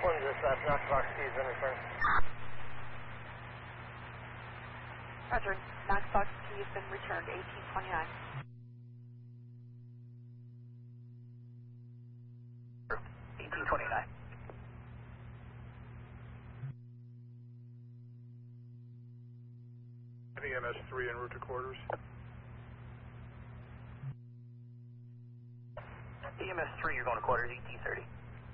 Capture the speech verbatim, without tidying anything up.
one dispatch, knock box keys in return. Roger, knock box key has been returned, eighteen twenty-nine. eighteen twenty-nine. E M S three en route to quarters. E M S three, you're going to quarters, eighteen thirty.